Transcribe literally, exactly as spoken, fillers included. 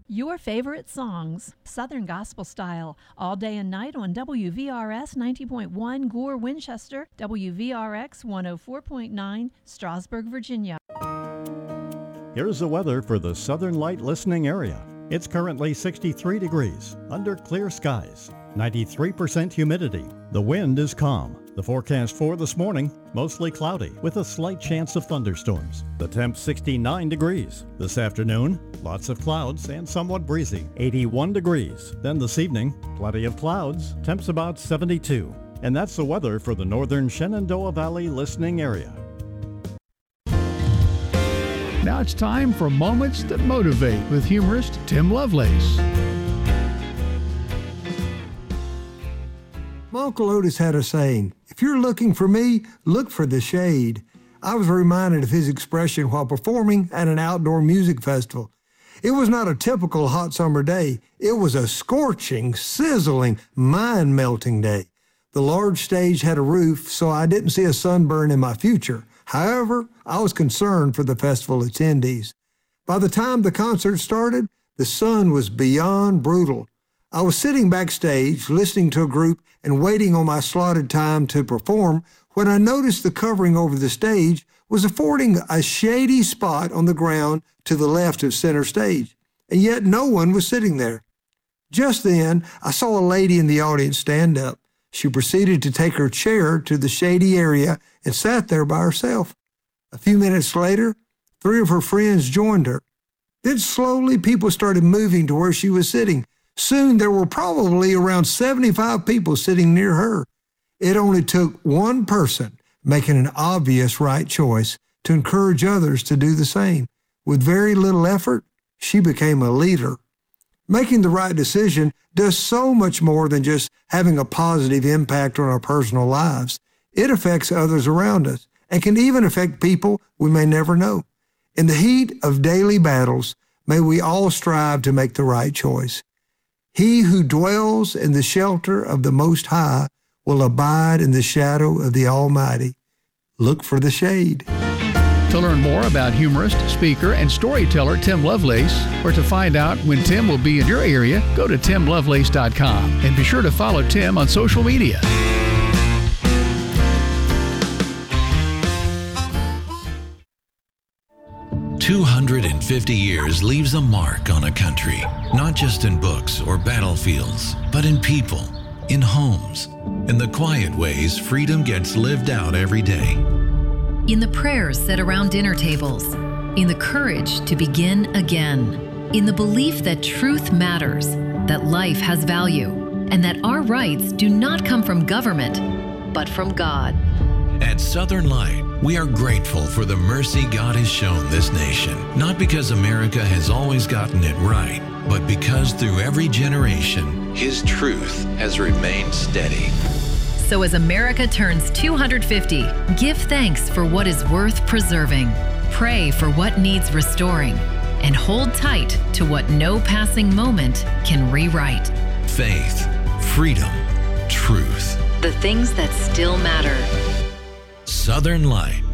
Your favorite songs, Southern Gospel Style, all day and night on W V R S ninety point one Gore, Winchester, W V R X one oh four point nine, Strasburg, Virginia. Here's the weather for the Southern Light listening area. It's currently sixty-three degrees, under clear skies, ninety-three percent humidity. The wind is calm. The forecast for this morning, mostly cloudy with a slight chance of thunderstorms. The temp sixty-nine degrees. This afternoon, lots of clouds and somewhat breezy, eighty-one degrees. Then this evening, plenty of clouds, temps about seventy-two. And that's the weather for the northern Shenandoah Valley listening area. Now it's time for Moments That Motivate with humorist Tim Lovelace. My Uncle Otis had a saying, if you're looking for me, look for the shade. I was reminded of his expression while performing at an outdoor music festival. It was not a typical hot summer day. It was a scorching, sizzling, mind-melting day. The large stage had a roof, so I didn't see a sunburn in my future. However, I was concerned for the festival attendees. By the time the concert started, the sun was beyond brutal. I was sitting backstage, listening to a group and waiting on my slotted time to perform when I noticed the covering over the stage was affording a shady spot on the ground to the left of center stage, and yet no one was sitting there. Just then, I saw a lady in the audience stand up. She proceeded to take her chair to the shady area and sat there by herself. A few minutes later, three of her friends joined her. Then slowly people started moving to where she was sitting. Soon there were probably around seventy-five people sitting near her. It only took one person making an obvious right choice to encourage others to do the same. With very little effort, she became a leader. Making the right decision does so much more than just having a positive impact on our personal lives. It affects others around us and can even affect people we may never know. In the heat of daily battles, may we all strive to make the right choice. He who dwells in the shelter of the Most High will abide in the shadow of the Almighty. Look for the shade. To learn more about humorist, speaker, and storyteller Tim Lovelace, or to find out when Tim will be in your area, go to tim lovelace dot com and be sure to follow Tim on social media. two hundred fifty years leaves a mark on a country, not just in books or battlefields, but in people, in homes, in the quiet ways freedom gets lived out every day. In the prayers said around dinner tables, in the courage to begin again, in the belief that truth matters, that life has value, and that our rights do not come from government, but from God. At Southern Light, we are grateful for the mercy God has shown this nation, not because America has always gotten it right, but because through every generation, His truth has remained steady. So as America turns two hundred fifty, give thanks for what is worth preserving, pray for what needs restoring, and hold tight to what no passing moment can rewrite. Faith, freedom, truth. The things that still matter. Southern Light.